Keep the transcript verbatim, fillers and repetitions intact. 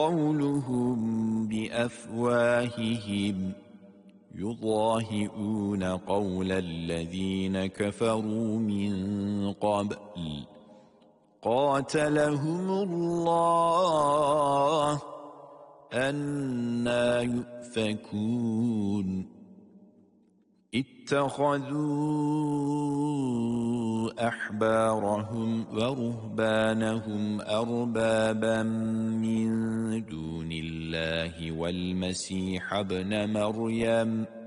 قولهم بأفواههم يضاهئون قول الذين كفروا من قبل قاتلهم الله أنى يؤفكون اتخذوا أحبارهم ورهبانهم أربابا من دون الله والمسيح ابن مريم